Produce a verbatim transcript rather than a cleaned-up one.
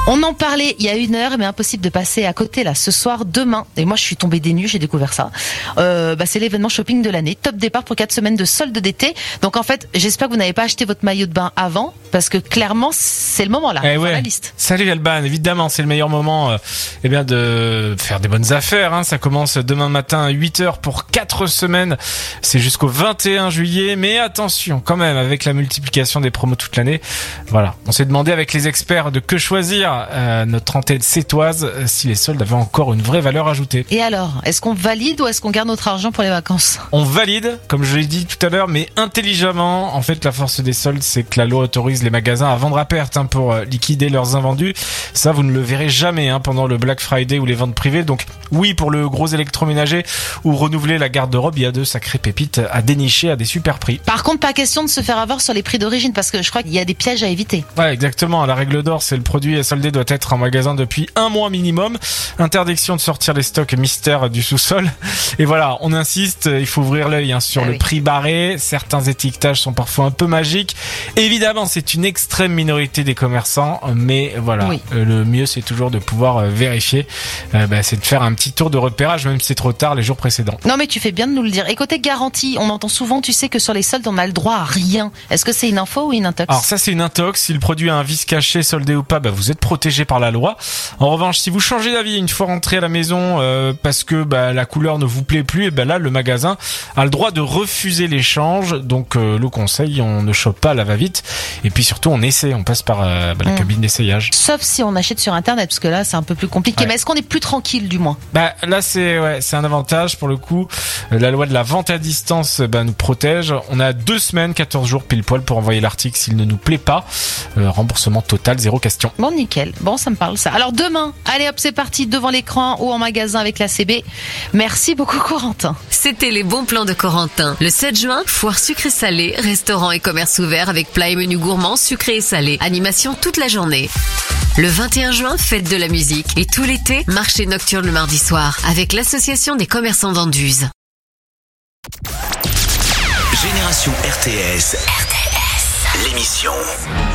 On en parlait il y a une heure, mais impossible de passer à côté là ce soir, demain. Et moi, je suis tombée des nues, j'ai découvert ça. Euh, bah, c'est l'événement shopping de l'année. Top départ pour quatre semaines de solde d'été. Donc en fait, j'espère que vous n'avez pas acheté votre maillot de bain avant, parce que clairement, c'est le moment là. Eh on ouais. la liste. Salut Alban, évidemment, c'est le meilleur moment, euh, eh bien, de faire des bonnes affaires. Hein. Ça commence demain matin à huit heures pour quatre semaines. C'est jusqu'au vingt et un juillet. Mais attention, quand même, avec la multiplication des promos toute l'année. Voilà, on s'est demandé avec les experts de que choisir. Euh, notre antenne sétoise, si les soldes avaient encore une vraie valeur ajoutée. Et alors, est-ce qu'on valide ou est-ce qu'on garde notre argent pour les vacances ? On valide, comme je l'ai dit tout à l'heure, mais intelligemment. En fait, la force des soldes, c'est que la loi autorise les magasins à vendre à perte hein, pour liquider leurs invendus. Ça, vous ne le verrez jamais hein, pendant le Black Friday ou les ventes privées. Donc oui, pour le gros électroménager ou renouveler la garde-robe, il y a de sacrées pépites à dénicher à des super prix. Par contre, pas question de se faire avoir sur les prix d'origine, parce que je crois qu'il y a des pièges à éviter. Ouais, exactement. La règle d'or, c'est le produit soldé doit être en magasin depuis un mois minimum. Interdiction de sortir les stocks mystères du sous-sol. Et voilà, on insiste, il faut ouvrir l'œil hein, sur ah le oui. prix barré. Certains étiquetages sont parfois un peu magiques. Évidemment, c'est une extrême minorité des commerçants, mais voilà, oui. euh, le mieux c'est toujours de pouvoir euh, vérifier. Euh, bah, c'est de faire un petit tour de repérage, même si c'est trop tard les jours précédents. Non mais tu fais bien de nous le dire. Et côté garantie, on entend souvent, tu sais que sur les soldes, on a le droit à rien. Est-ce que c'est une info ou une intox ? Alors ça c'est une intox. Si le produit a un vice caché, soldé ou pas, bah, vous êtes protégé par la loi. En revanche, si vous changez d'avis une fois rentré à la maison euh, parce que bah, la couleur ne vous plaît plus, et ben là le magasin a le droit de refuser l'échange. Donc euh, le conseil, on ne chope pas à la va-vite. Et puis surtout on essaie, on passe par euh, bah, la mmh. cabine d'essayage. Sauf si on achète sur internet, parce que là c'est un peu plus compliqué. Ouais. Mais est-ce qu'on est plus tranquille du moins ? Bah là c'est ouais, c'est un avantage pour le coup. Euh, la loi de la vente à distance bah, nous protège. On a deux semaines, quatorze jours pile poil pour envoyer l'article s'il ne nous plaît pas. Euh, remboursement total, zéro question. Bon nickel, bon ça me parle ça. Alors demain, allez hop c'est parti devant l'écran ou en magasin avec la C B. Merci beaucoup Corentin. C'était les bons plans de Corentin. Le sept juin, foire sucré-salé, restaurant et commerce ouvert avec plats et menus gourmands sucrés et salés. Animation toute la journée. Le vingt et un juin, fête de la musique. Et tout l'été, marché nocturne le mardi soir avec l'association des commerçants d'Anduze. Génération R T S. R T S. L'émission.